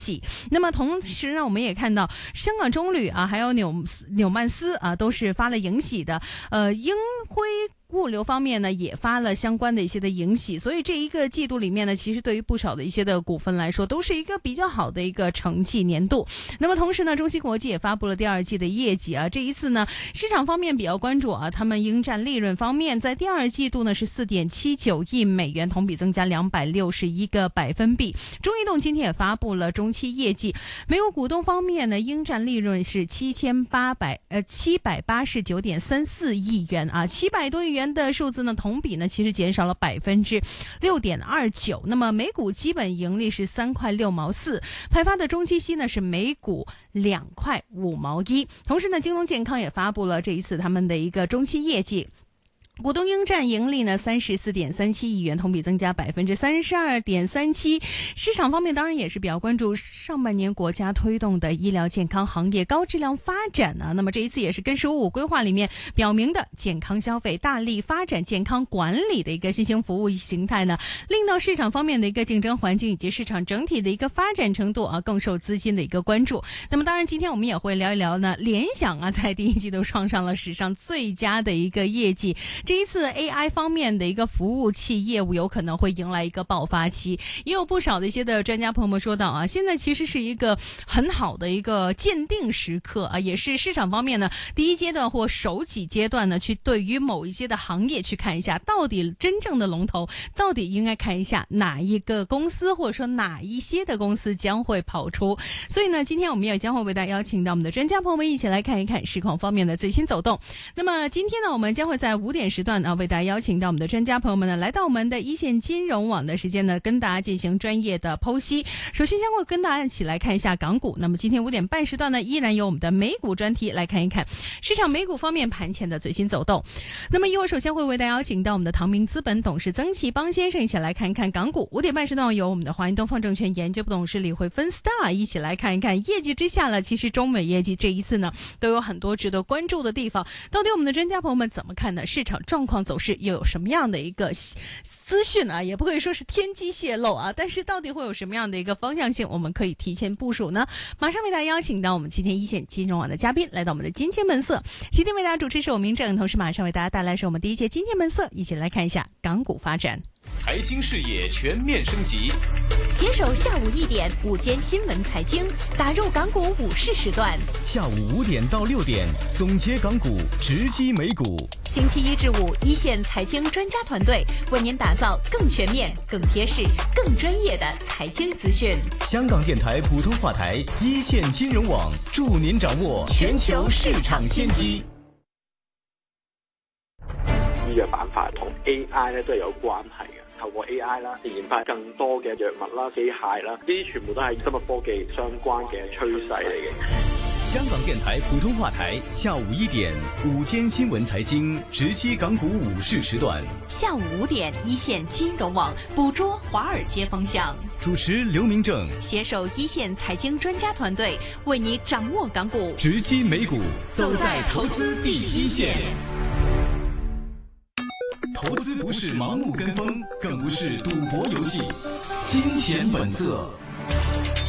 那么同时呢，我们也看到香港中旅啊，还有纽曼斯啊，都是发了迎喜的。英辉物流方面呢，也发了相关的一些的迎喜，所以这一个季度里面呢，其实对于不少的一些的股份来说，都是一个比较好的一个成绩年度。那么同时呢，中芯国际也发布了第二季的业绩啊，这一次呢，市场方面比较关注啊，他们应占利润方面，在第二季度呢是4.79亿美元，同比增加261个百分比。中移动今天也发布了中期业绩，每股股东方面呢，应占利润是789.34亿元啊，700多亿元的数字呢，同比呢其实减少了6.29%。那么每股基本盈利是3块6毛4，派发的中期息呢是每股2块5毛1。同时呢，京东健康也发布了这一次他们的一个中期业绩。股东应占盈利呢34.37亿元，同比增加32.37%。市场方面当然也是比较关注上半年国家推动的医疗健康行业高质量发展啊。那么这一次也是跟“15+5”规划里面表明的健康消费，大力发展健康管理的一个新型服务形态呢，令到市场方面的一个竞争环境以及市场整体的一个发展程度啊，更受资金的一个关注。那么当然今天我们也会聊一聊呢，联想啊在第一季度创上了史上最佳的一个业绩。这一次 AI 方面的一个服务器业务有可能会迎来一个爆发期，也有不少的一些的专家朋友们说到啊，现在其实是一个很好的一个鉴定时刻啊，也是市场方面呢第一阶段或首几阶段呢，去对于某一些的行业去看一下，到底真正的龙头到底应该看一下哪一个公司，或者说哪一些的公司将会跑出。所以呢，今天我们也将会为大家邀请到我们的专家朋友们一起来看一看市况方面的最新走动。那么今天呢，我们将会在5点时段为大家邀请到我们的专家朋友们呢，来到我们的一线金融网的时间呢，跟大家进行专业的剖析。首先将会跟大家一起来看一下港股。那么今天5点半时段呢，依然有我们的美股专题来看一看市场美股方面盘前的最新走动。那么一会儿首先会为大家邀请到我们的唐明资本董事曾启邦先生一起来看一看港股。5点半时段由我们的华银东方证券研究部董事李慧芬 Star 一起来看一看业绩之下呢，其实中美业绩这一次呢都有很多值得关注的地方，到底我们的专家朋友们怎么看呢？市场状况走势又有什么样的一个资讯啊，也不可以说是天机泄露啊，但是到底会有什么样的一个方向性，我们可以提前部署呢？马上为大家邀请到我们今天一线金融网的嘉宾来到我们的金钱本色。今天为大家主持是我明正，同时马上为大家带来是我们第一届金钱本色，一起来看一下港股发展。 财经视野全面升级， 携手下午1点午间新闻财经，打入港股午市时段。 下午5点到6点，总结港股，直击美股。 星期1至5，一线财经专家团队为您打造更全面、更贴市、更专业的财经资讯。 香港电台普通话台一线金融网，助您掌握全球市场先机。 醫藥板塊同 AI 咧都係有關係嘅，透過 AI 啦，研發更多嘅藥物啦、機械啦，呢啲全部都係生物科技相關嘅趨勢嚟嘅。 香港電台普通話台下午1點午間新聞財經，直擊港股午市時段。 下午5點，一線金融網捕捉華爾街風向。 主持劉明正， 攜手一線財經專家團隊，為你掌握港股， 直擊美股，走在投資第一線。投資不是盲目跟風，更不是賭博遊戲。金錢本色。